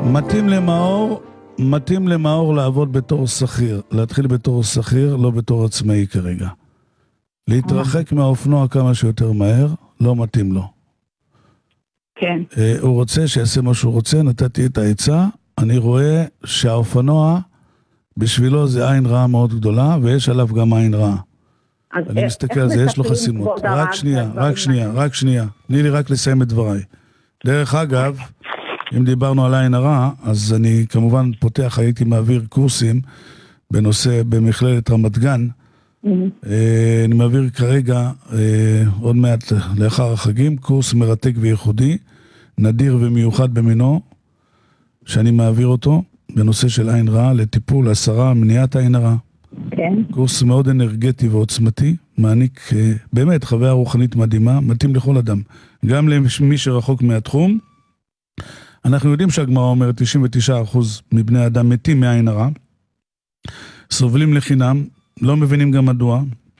מתאים למאור לעבוד בתור שכיר, להתחיל בתור שכיר, לא בתור עצמאי כרגע. להתרחק מהאופנוע כמה שיותר מהר, לא מתאים לו. כן. הוא רוצה שיעשה מה שהוא רוצה, נתתי את העצה, אני רואה שהאופנוע בשבילו זה עין רעה מאוד גדולה, ויש עליו גם עין רעה. אני מסתכל על זה, יש לו חסימות. רק שנייה. תני לי רק לסיים את דבריי. דרך אגב, אם דיברנו על עין הרע, אז אני כמובן פותח, הייתי מעביר קורסים בנושא במכללת רמת גן. אני מעביר כרגע, עוד מעט לאחר החגים, קורס מרתק וייחודי, נדיר ומיוחד במינו, שאני מעביר אותו בנושא של עין רע, לטיפול, הסרה, מניעת עין הרע. כן. קורס מאוד אנרגטי ועוצמתי, מעניק באמת חוויה רוחנית מדהימה, מתאים לכל אדם. גם למי שרחוק מהתחום, אנחנו יודעים שהגמרא אומרת 99% מבני אדם מתים מעין הרע, סובלים לחינם, לא מבינים גם מדוע.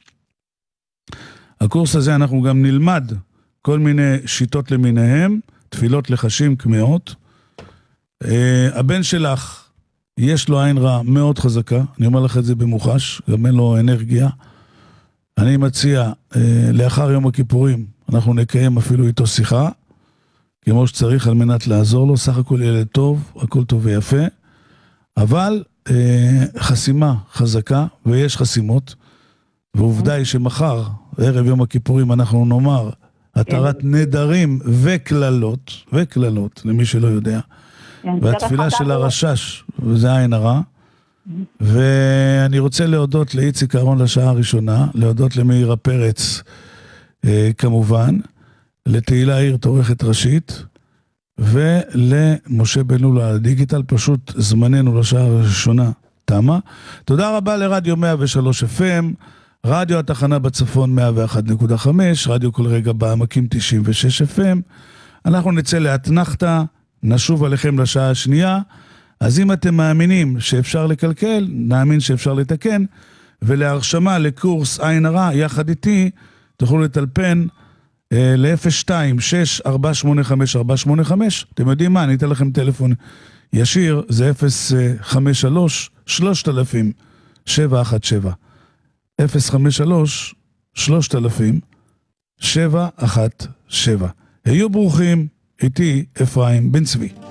הקורס הזה אנחנו גם נלמד כל מיני שיטות למיניהם, תפילות לחשים כמאות. הבן שלך, יש לו עין רע מאוד חזקה, אני אומר לך את זה במוחש, גם אין לו אנרגיה. אני מציע, לאחר יום הכיפורים, אנחנו נקיים אפילו איתו שיחה, כמו שצריך על מנת לעזור לו, סך הכל ילד טוב, הכל טוב ויפה, אבל חסימה חזקה, ויש חסימות, ועובדה היא שמחר, ערב יום הכיפורים, אנחנו נאמר, התרת נדרים וכללות, למי שלא יודע, והתפילה של הרשש, וזה עין הרע, ואני רוצה להודות לאיציק אהרון לשעה הראשונה, להודות למאירה פרץ, כמובן, לתהילה עירת עורכת ראשית, ולמשה בן לולה על דיגיטל, פשוט זמננו לשעה הראשונה תמה. תודה רבה לרדיו 103 FM, רדיו התחנה בצפון 101.5, רדיו כל רגע בעמקים 96 FM. אנחנו נצא לאתנחתא, נשוב עליכם לשעה השנייה, אז אם אתם מאמינים שאפשר לקלקל, נאמין שאפשר לתקן, ולהרשמה לקורס עין הרע, יחד איתי, תוכלו לטלפן ל-026-485-485, אתם יודעים מה, אני אתן לכם טלפון ישיר, זה 053-3000-717, 053-3000-717. היו ברוכים, איתי אפרים בן צבי.